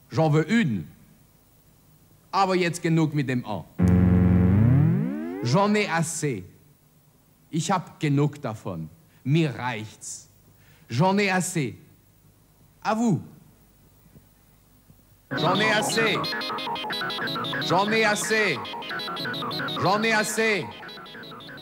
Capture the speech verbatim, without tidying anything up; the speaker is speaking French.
J'en veux une. Aber jetzt genug mit dem An. J'en ai assez. Ich hab genug davon. Mir reicht's. J'en ai assez. À vous. J'en ai assez. J'en ai assez. J'en ai assez.